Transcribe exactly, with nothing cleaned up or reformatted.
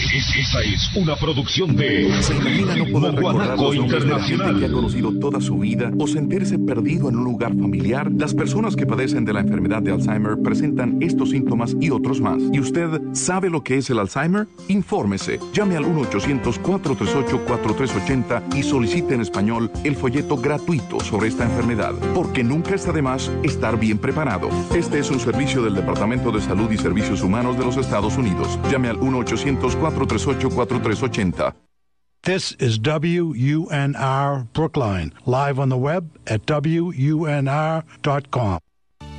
es- esa es una producción de Se imagina no poder recordar Guanaco los nombres de la gente que ha Internacional. conocido toda su vida o sentirse perdido en un lugar familiar. Las personas que padecen de la enfermedad de Alzheimer presentan estos síntomas y otros más. ¿Y usted sabe lo que es el Alzheimer? Infórmese. Llame al uno ochocientos, cuatro tres ocho, cuatro tres ocho cero y solicite en español el folleto gratuito sobre esta enfermedad, porque nunca está de más estar bien preparado. Este es un servicio del Departamento de Salud y Servicios Humanos de los Estados Unidos. Llame al uno ochocientos, cuatro tres ocho, cuatro tres ocho cero. This is W U N R Brookline, live on the web at W U N R dot com.